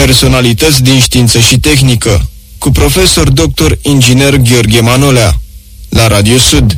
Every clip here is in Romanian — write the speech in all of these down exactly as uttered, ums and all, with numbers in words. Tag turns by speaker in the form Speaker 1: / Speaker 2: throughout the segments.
Speaker 1: Personalități din știință și tehnică, cu profesor doctor inginer Gheorghe Manolea, la Radio Sud.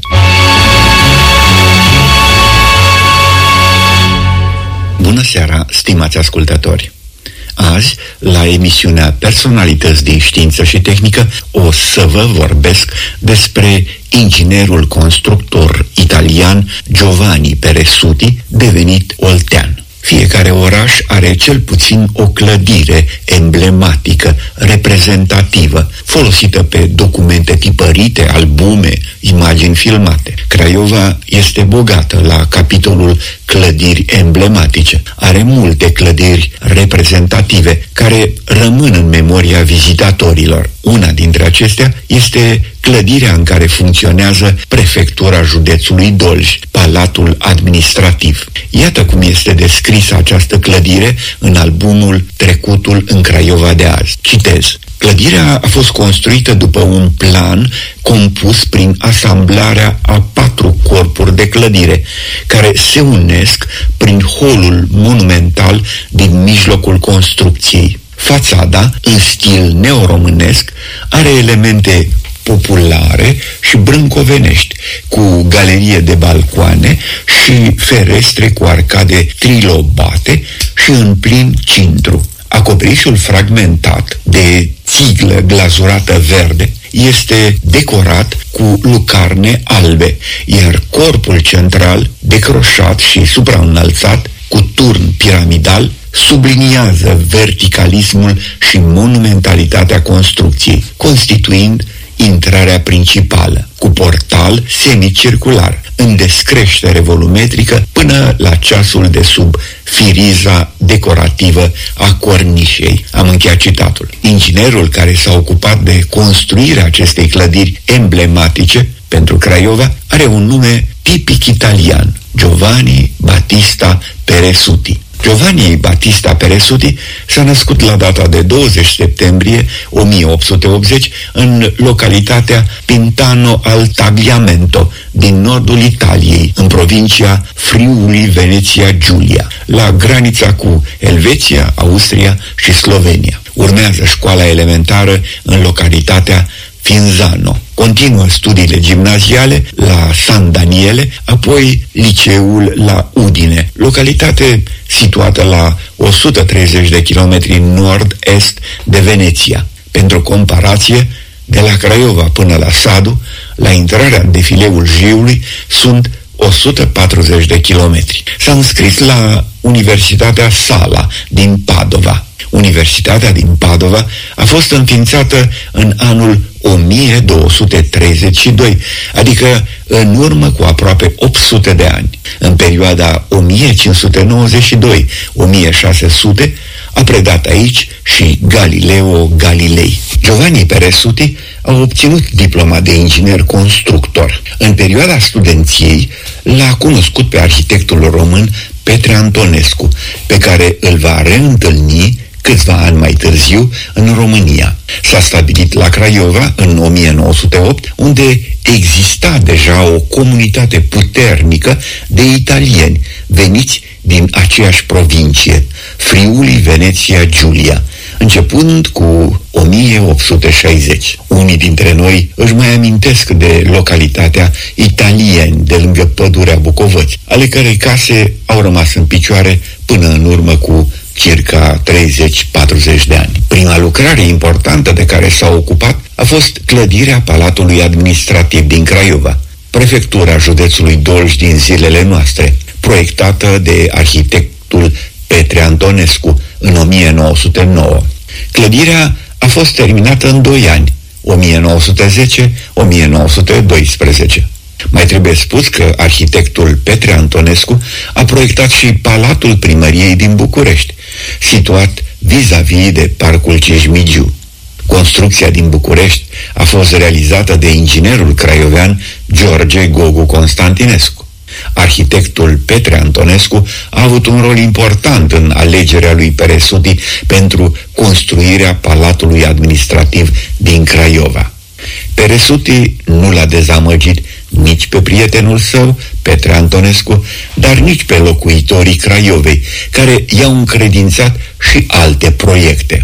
Speaker 2: Bună seara, stimați ascultători! Azi, la emisiunea Personalități din știință și tehnică, o să vă vorbesc despre inginerul constructor italian Giovanni Peresuti, devenit oltean. Fiecare oraș are cel puțin o clădire emblematică, reprezentativă, folosită pe documente tipărite, albume, imagini filmate. Craiova este bogată la capitolul clădiri emblematice. Are multe clădiri reprezentative care rămân în memoria vizitatorilor. Una dintre acestea este clădirea în care funcționează prefectura județului Dolj, Palatul Administrativ. Iată cum este descrisă această clădire în albumul Trecutul în Craiova de azi. Citez. Clădirea a fost construită după un plan compus prin asamblarea a patru corpuri de clădire, care se unesc prin holul monumental din mijlocul construcției. Fațada, în stil neoromânesc, are elemente populare și brâncovenești, cu galerie de balcoane și ferestre cu arcade trilobate și în plin cintru. Acoperișul fragmentat de țiglă glazurată verde este decorat cu lucarne albe, iar corpul central, decroșat și supraînălțat, cu turn piramidal, subliniază verticalismul și monumentalitatea construcției, constituind intrarea principală, cu portal semicircular, în descreștere volumetrică până la ceasul de sub firiza decorativă a cornișei. Am încheiat citatul. Inginerul care s-a ocupat de construirea acestei clădiri emblematice pentru Craiova are un nume tipic italian, Giovanni Battista Peresuti. Giovanni Battista Peresuti s-a născut la data de douăzeci septembrie o mie opt sute optzeci în localitatea Pintano al Tagliamento, din nordul Italiei, în provincia Friuli Venezia Giulia, la granița cu Elveția, Austria și Slovenia. Urmează școala elementară în localitatea Finzano. Continuă studiile gimnaziale la San Daniele, apoi liceul la Udine, localitate situată la o sută treizeci de kilometri nord-est de Veneția. Pentru comparație, de la Craiova până la Sadu, la intrarea în defileul Jiului, sunt o sută patruzeci de kilometri. S-a înscris la Universitatea Sala din Padova. Universitatea din Padova a fost înființată în anul o mie două sute treizeci și doi, adică în urmă cu aproape opt sute de ani. În perioada o mie cinci sute nouăzeci și doi - o mie șase sute a predat aici și Galileo Galilei. Giovanni Peresuti a obținut diploma de inginer constructor. În perioada studenției l-a cunoscut pe arhitectul român Petre Antonescu, pe care îl va reîntâlni câțiva ani mai târziu în România. S-a stabilit la Craiova în o mie nouă sute opt, unde exista deja o comunitate puternică de italieni veniți din aceeași provincie, Friuli Venezia Giulia, începând cu o mie opt sute șaizeci. Unii dintre noi își mai amintesc de localitatea Italieni de lângă pădurea Bucovăți, ale cărei case au rămas în picioare până în urmă cu circa treizeci patruzeci de ani. Prima lucrare importantă de care s-a ocupat a fost clădirea Palatului Administrativ din Craiova, prefectura județului Dolj din zilele noastre, proiectată de arhitectul Petre Antonescu în o mie nouă sute nouă. Clădirea a fost terminată în doi ani, o mie nouă sute zece - o mie nouă sute doisprezece. Mai trebuie spus că arhitectul Petre Antonescu a proiectat și Palatul Primăriei din București, situat vis-a-vis de Parcul Cismigiu. Construcția din București a fost realizată de inginerul craiovean George Gogu Constantinescu. Arhitectul Petre Antonescu a avut un rol important în alegerea lui Peresuti pentru construirea Palatului Administrativ din Craiova. Peresuti nu l-a dezamăgit nici pe prietenul său, Petre Antonescu, dar nici pe locuitorii Craiovei, care i-au încredințat și alte proiecte.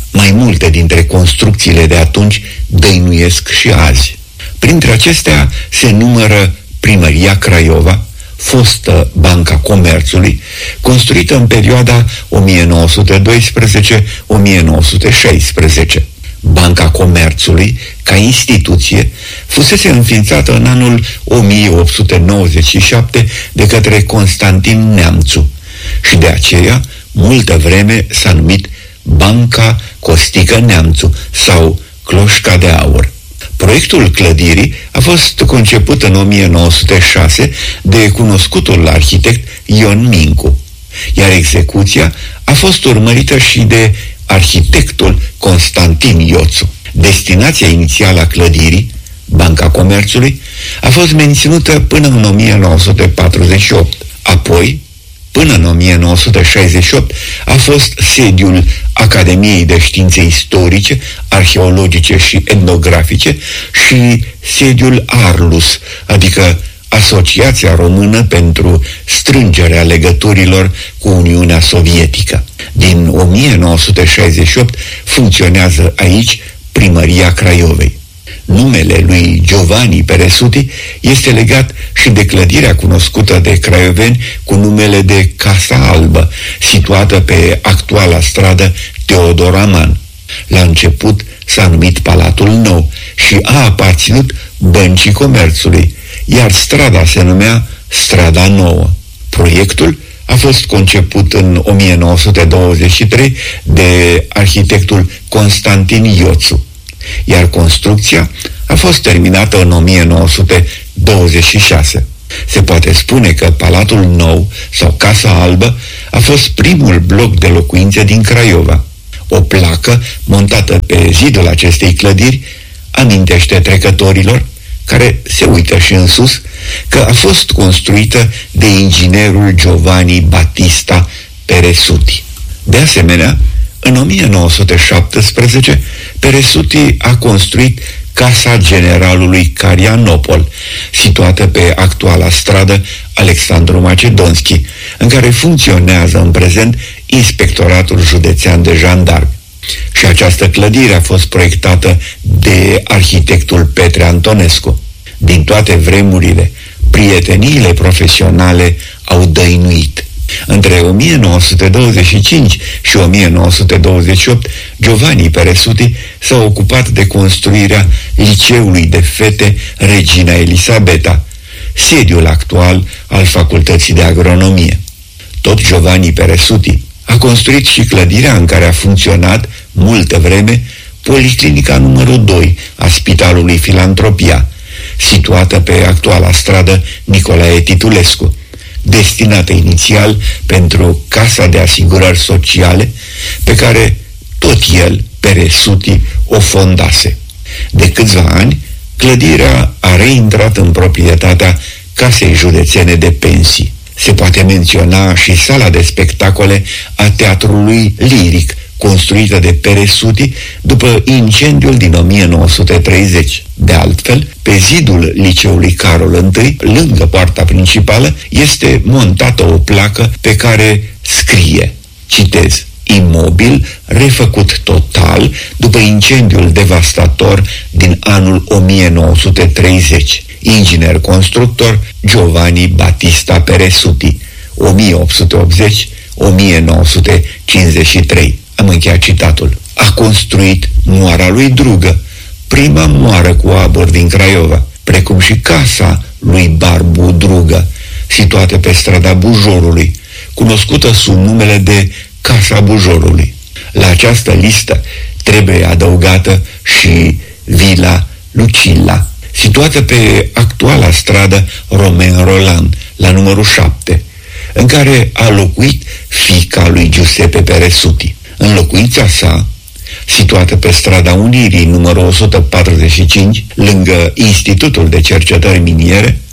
Speaker 2: Mai multe dintre construcțiile de atunci dăinuiesc și azi. Printre acestea se numără Primăria Craiova, fostă Banca Comerțului, construită în perioada o mie nouă sute doisprezece - o mie nouă sute șaisprezece. Banca Comerțului, ca instituție, fusese înființată în anul o mie opt sute nouăzeci și șapte de către Constantin Neamțu și de aceea multă vreme s-a numit Banca Costică Neamțu sau Cloșca de Aur. Proiectul clădirii a fost conceput în o mie nouă sute șase de cunoscutul arhitect Ion Mincu, iar execuția a fost urmărită și de arhitectul Constantin Ioțu. Destinația inițială a clădirii, Banca Comerțului, a fost menținută până în o mie nouă sute patruzeci și opt. Apoi, până în o mie nouă sute șaizeci și opt, a fost sediul Academiei de Științe Istorice, Arheologice și Etnografice și sediul Arlus, adică Asociația Română pentru strângerea legăturilor cu Uniunea Sovietică. Din o mie nouă sute șaizeci și opt funcționează aici Primăria Craiovei. Numele lui Giovanni Peresuti este legat și de clădirea cunoscută de craioveni cu numele de Casa Albă, situată pe actuala stradă Teodor Aman. La început s-a numit Palatul Nou și a aparținut Băncii Comerțului, iar strada se numea Strada Nouă. Proiectul a fost conceput în o mie nouă sute douăzeci și trei de arhitectul Constantin Ioțu, iar construcția a fost terminată în o mie nouă sute douăzeci și șase. Se poate spune că Palatul Nou sau Casa Albă a fost primul bloc de locuințe din Craiova. O placă montată pe zidul acestei clădiri amintește trecătorilor, care se uită și în sus, că a fost construită de inginerul Giovanni Battista Peresuti. De asemenea, în o mie nouă sute șaptesprezece, Peresuti a construit Casa Generalului Carianopol, situată pe actuala stradă Alexandru Macedonski, în care funcționează în prezent Inspectoratul Județean de Jandarmi. Și această clădire a fost proiectată de arhitectul Petre Antonescu. Din toate vremurile, prieteniile profesionale au dăinuit. Între o mie nouă sute douăzeci și cinci și o mie nouă sute douăzeci și opt, Giovanni Peresuti s-a ocupat de construirea Liceului de Fete Regina Elisabeta, sediul actual al Facultății de Agronomie. Tot Giovanni Peresuti a construit și clădirea în care a funcționat multă vreme Policlinica numărul doi a Spitalului Filantropia, situată pe actuala stradă Nicolae Titulescu, destinată inițial pentru Casa de Asigurări Sociale, pe care tot el, Peresuti, o fondase. De câțiva ani, clădirea a reintrat în proprietatea Casei Județene de Pensii. Se poate menționa și sala de spectacole a Teatrului Liric, construită de Peresuti după incendiul din o mie nouă sute treizeci. De altfel, pe zidul Liceului Carol I, lângă poarta principală, este montată o placă pe care scrie, citez, imobil refăcut total după incendiul devastator din anul o mie nouă sute treizeci. Inginer constructor Giovanni Battista Peresuti, o mie opt sute optzeci - o mie nouă sute cincizeci și trei. Am încheiat citatul. A construit moara lui Drugă, prima moară cu abur din Craiova, precum și casa lui Barbu Drugă, situată pe strada Bujorului, cunoscută sub numele de Casa Bujorului. La această listă trebuie adăugată și Vila Lucilla, situată pe actuala stradă Romain Roland, la numărul șapte, în care a locuit fiica lui Giuseppe Peresuti. În locuința sa, situată pe strada Unirii, numărul o sută patruzeci și cinci, lângă Institutul de Cercetări Miniere,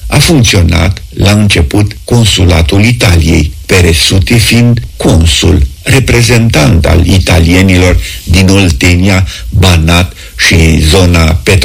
Speaker 2: a funcționat la început consulatul Italiei, Peresuti fiind consul, reprezentant al italienilor din Oltenia, Banat și zona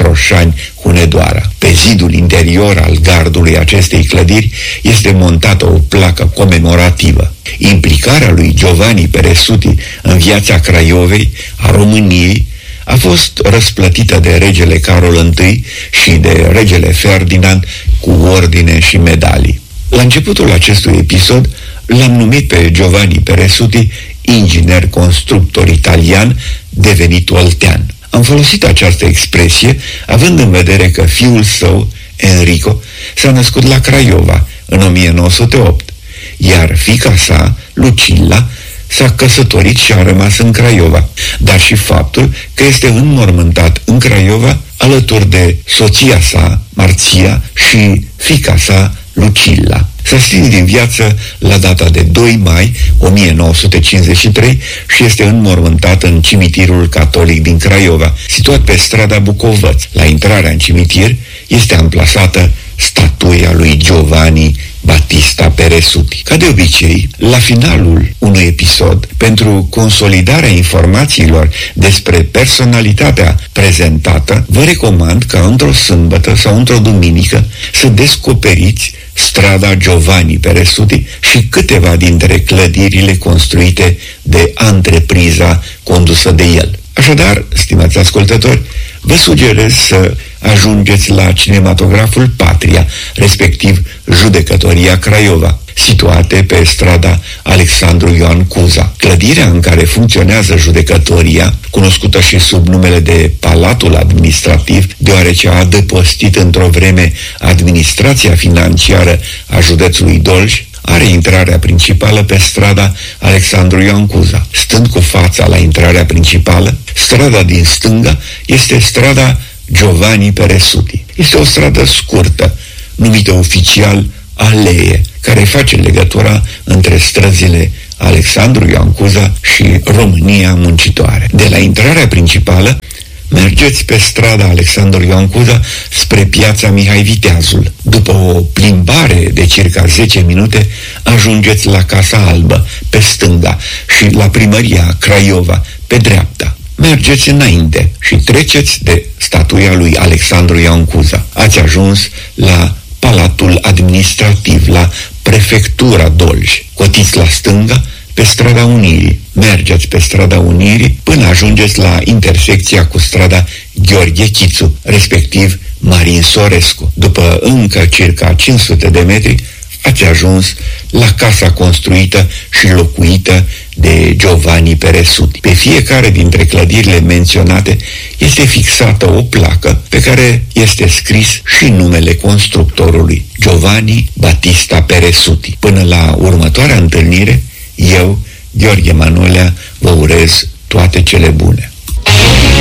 Speaker 2: Petroșani-Hunedoara. Pe zidul interior al gardului acestei clădiri este montată o placă comemorativă. Implicarea lui Giovanni Peresuti în viața Craiovei, a României, a fost răsplătită de regele Carol I și de regele Ferdinand cu ordine și medalii. La începutul acestui episod l-am numit pe Giovanni Peresuti inginer constructor italian devenit oltean. Am folosit această expresie având în vedere că fiul său, Enrico, s-a născut la Craiova în o mie nouă sute opt, iar fiica sa, Lucilla, s-a căsătorit și a rămas în Craiova, dar și faptul că este înmormântat în Craiova alături de soția sa, Marția, și fiica sa, Lucilla. S-a stins din viață la data de doi mai o mie nouă sute cincizeci și trei și este înmormântat în cimitirul catolic din Craiova, situat pe strada Bucovăț. La intrarea în cimitir este amplasată statuia lui Giovanni Battista Peresuti. Ca de obicei, la finalul unui episod, pentru consolidarea informațiilor despre personalitatea prezentată, vă recomand ca într-o sâmbătă sau într-o duminică să descoperiți strada Giovanni Peresuti și câteva dintre clădirile construite de antrepriza condusă de el. Așadar, stimați ascultători, vă sugerez să ajungeți la cinematograful Patria, respectiv Judecătoria Craiova, situate pe strada Alexandru Ioan Cuza. Clădirea în care funcționează judecătoria, cunoscută și sub numele de Palatul Administrativ, deoarece a adăpostit într-o vreme administrația financiară a județului Dolj, are intrarea principală pe strada Alexandru Ioan Cuza. Stând cu fața la intrarea principală, strada din stânga este strada Giovanni Peresuti. Este o stradă scurtă, numită oficial alee, care face legătura între străzile Alexandru Ioan Cuza și România Muncitoare. De la intrarea principală, mergeți pe strada Alexandru Ioan Cuza spre piața Mihai Viteazul. După o plimbare de circa zece minute, ajungeți la Casa Albă, pe stânga, și la Primăria Craiova, pe dreapta. Mergeți înainte și treceți de statuia lui Alexandru Ioan Cuza. Ați ajuns la Palatul Administrativ, la Prefectura Dolj. Cotiți la stânga pe strada Unirii. Mergeți pe strada Unirii până ajungeți la intersecția cu strada Gheorghe Chițu, respectiv Marin Sorescu. După încă circa cinci sute de metri, ați ajuns la casa construită și locuită de Giovanni Peresuti. Pe fiecare dintre clădirile menționate este fixată o placă pe care este scris și numele constructorului, Giovanni Battista Peresuti. Până la următoarea întâlnire, eu, Gheorghe Manolea, vă urez toate cele bune.